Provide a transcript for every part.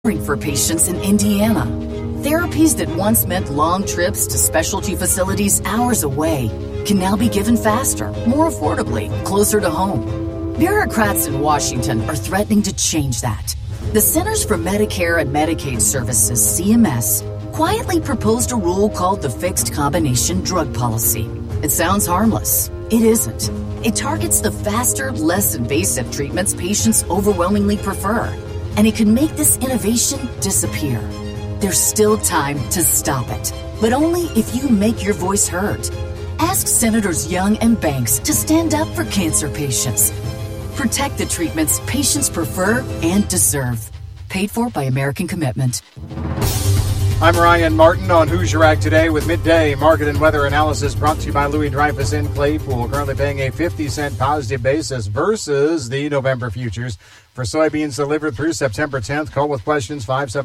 for patients in Indiana. Therapies that once meant long trips to specialty facilities hours away can now be given faster, more affordably, closer to home. Bureaucrats in Washington are threatening to change that. The Centers for Medicare and Medicaid Services, CMS, quietly proposed a rule called the Fixed Combination Drug Policy. It sounds harmless. It isn't. It targets the faster, less invasive treatments patients overwhelmingly prefer. And it can make this innovation disappear. There's still time to stop it, but only if you make your voice heard. Ask Senators Young and Banks to stand up for cancer patients. Protect the treatments patients prefer and deserve. Paid for by American Commitment. I'm Ryan Martin on Who's Your Ag Today with midday market and weather analysis brought to you by Louis Dreyfus in Claypool, currently paying a 50-cent positive basis versus the November futures for soybeans delivered through September 10th. Call with questions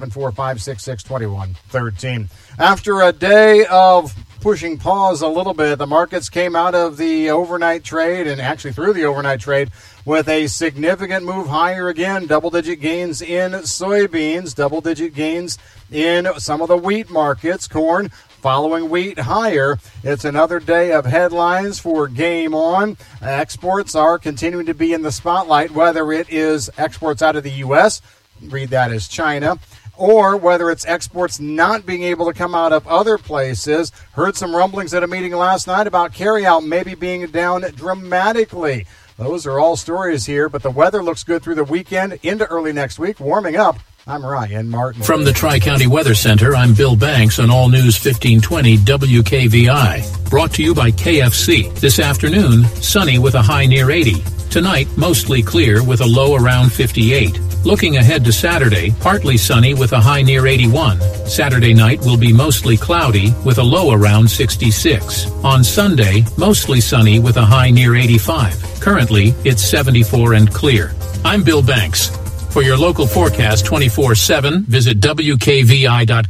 574-566-2113. After a day of pushing pause a little bit, the markets came out of the overnight trade and actually through the overnight trade with a significant move higher again. Double-digit gains in soybeans, double-digit gains in some of the wheat markets. Corn following wheat higher. It's another day of headlines for Game On. Exports are continuing to be in the spotlight, whether it is exports out of the U.S., read that as China, or whether it's exports not being able to come out of other places. Heard some rumblings at a meeting last night about carryout maybe being down dramatically. Those are all stories here, but the weather looks good through the weekend into early next week, warming up. I'm Ryan Martin. From the Tri-County Weather Center, I'm Bill Banks on All News 1520 WKVI. Brought to you by KFC. This afternoon, sunny with a high near 80. Tonight, mostly clear with a low around 58. Looking ahead to Saturday, partly sunny with a high near 81. Saturday night will be mostly cloudy with a low around 66. On Sunday, mostly sunny with a high near 85. Currently, it's 74 and clear. I'm Bill Banks. For your local forecast 24/7, visit WKVI.com.